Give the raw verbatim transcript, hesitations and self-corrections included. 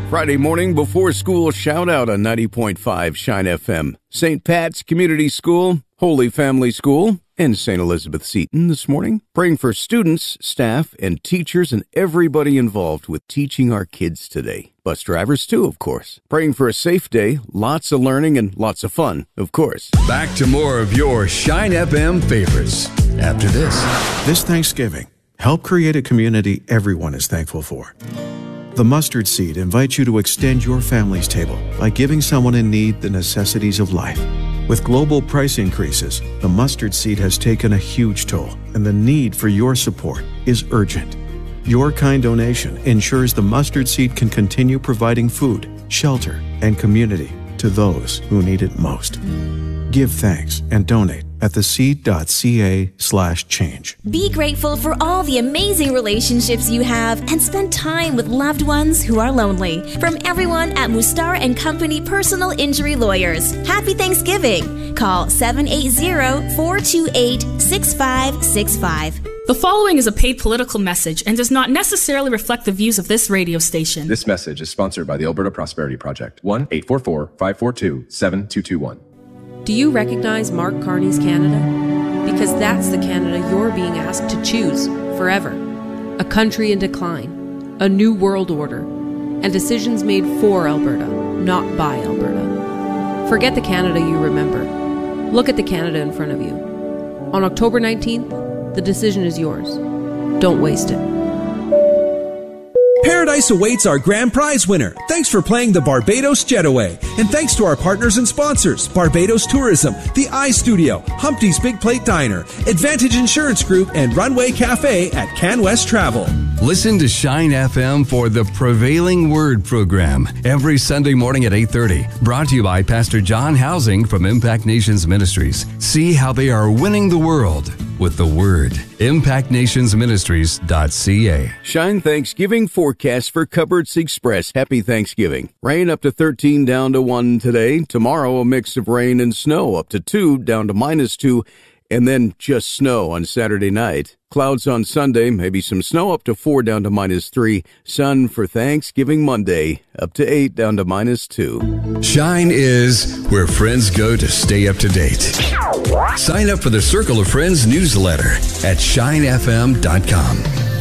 Friday morning before school shout out on ninety point five Shine F M. Saint Pat's Community School, Holy Family School, and Saint Elizabeth Seton this morning. Praying for students, staff, and teachers and everybody involved with teaching our kids today. Bus drivers too, of course. Praying for a safe day, lots of learning, and lots of fun, of course. Back to more of your Shine F M favorites after this. This Thanksgiving, help create a community everyone is thankful for. The Mustard Seed invites you to extend your family's table by giving someone in need the necessities of life. With global price increases, the Mustard Seed has taken a huge toll, and the need for your support is urgent. Your kind donation ensures the Mustard Seed can continue providing food, shelter, and community to those who need it most. Give thanks and donate at theseed.ca slash change. Be grateful for all the amazing relationships you have and spend time with loved ones who are lonely. From everyone at Mustar and Company Personal Injury Lawyers, happy Thanksgiving. Call seven eight zero, four two eight, six five six five. The following is a paid political message and does not necessarily reflect the views of this radio station. This message is sponsored by the Alberta Prosperity Project. one eight four four, five four two, seven two two one. Do you recognize Mark Carney's Canada? Because that's the Canada you're being asked to choose forever. A country in decline, a new world order, and decisions made for Alberta, not by Alberta. Forget the Canada you remember. Look at the Canada in front of you. On October nineteenth, the decision is yours. Don't waste it. Paradise awaits our grand prize winner. Thanks for playing the Barbados Jetaway. And thanks to our partners and sponsors, Barbados Tourism, the iStudio, Humpty's Big Plate Diner, Advantage Insurance Group, and Runway Cafe at CanWest Travel. Listen to Shine F M for the Prevailing Word program every Sunday morning at eight thirty. Brought to you by Pastor John Housing from Impact Nations Ministries. See how they are winning the world with the Word. impact nations ministries dot c a. Shine Thanksgiving forecast for Cupboards Express. Happy Thanksgiving. Rain up to thirteen, down to one today. Tomorrow, a mix of rain and snow up to two, down to minus two. And then just snow on Saturday night. Clouds on Sunday, maybe some snow up to four, down to minus three. Sun for Thanksgiving Monday, up to eight, down to minus two. Shine is where friends go to stay up to date. Sign up for the Circle of Friends newsletter at shine f m dot com.